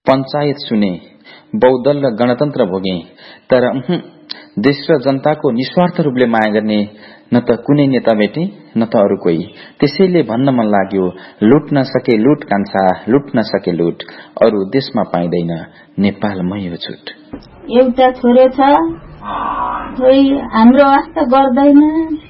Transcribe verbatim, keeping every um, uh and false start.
पञ्चायत सुने, बहुदल र गणतन्त्र भोगे, तर देश र जनताको निस्वार्थ रूपले माया गर्ने न त कुनै नेता भेटे न त अरू कोही। त्यसैले भन्न मन लाग्यो, लुट नसके लुट कान्छा, लुट नसके लुट अरू देशमा पाइँदैन, नेपालमै हो छुट। एउटा छोरो छ, खोइ हाम्रो वास्ता गर्दैन,